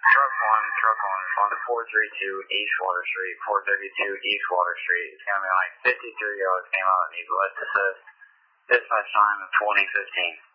Truck 1, on the 432 East Water Street, 432 East Water Street. It's going to be like 53 yards, came out and need to let this dispatch time of 2015.